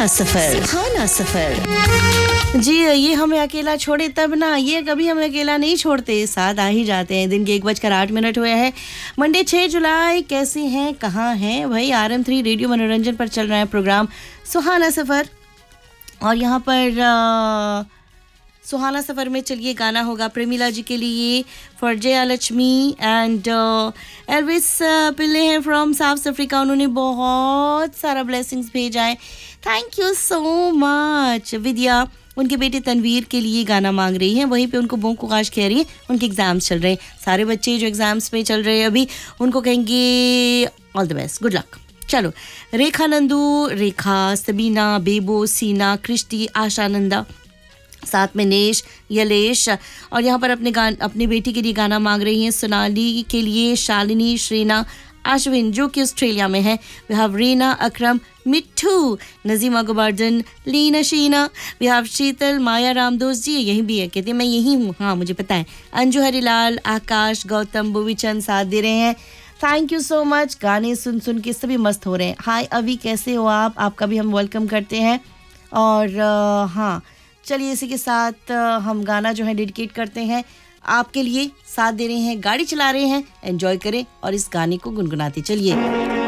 सुहाना सफर। जी, ये हमें अकेला छोड़े तब ना, ये कभी हमें अकेला नहीं छोड़ते, साथ आ ही जाते हैं। दिन के 1:08 हुए हैं, मंडे 6 जुलाई। कैसे हैं, कहाँ हैं भाई? RM3 रेडियो मनोरंजन पर चल रहा है प्रोग्राम सुहाना सफर, और यहाँ पर सुहाना सफ़र में चलिए गाना होगा प्रेमिला जी के लिए for Jaya Lakshmi and Elvis पिल्ले हैं फ्रॉम साउथ अफ्रीका। उन्होंने बहुत सारा ब्लेसिंग्स भेजा है, थैंक यू सो मच। विद्या उनके बेटे तनवीर के लिए गाना मांग रही हैं, वहीं पे उनको बोंकुकाश कह रही हैं, उनके एग्ज़ाम्स चल रहे हैं। सारे बच्चे जो एग्ज़ाम्स में चल रहे हैं अभी, उनको कहेंगे all the best, good luck. चलो, रेखा नंदू, रेखा, सबीना, बेबो, सीना, कृष्टि, आशानंदा, साथ में नेश, यलेश, और यहाँ पर अपनी बेटी के लिए गाना मांग रही हैं सोनाली के लिए शालिनी, श्रीना, अश्विन जो कि ऑस्ट्रेलिया में है। We have Reena, Akram, Mitthu, Najima Govardhan, Leena, Sheena, we have शीतल, माया रामदोस जी यहीं भी है, कहते हैं मैं यहीं हूँ, हाँ मुझे पता है। अंजू हरिलाल, आकाश, गौतम, बुविचंद साथ दे रहे हैं, थैंक यू सो मच। गाने सुन सुन के सभी मस्त हो रहे हैं। हाय अभी, कैसे हो आप? आपका भी हम वेलकम करते हैं। और हाँ, चलिए इसी के साथ हम गाना जो है डेडिकेट करते हैं आपके लिए, साथ दे रहे हैं, गाड़ी चला रहे हैं, एंजॉय करें और इस गाने को गुनगुनाते चलिए।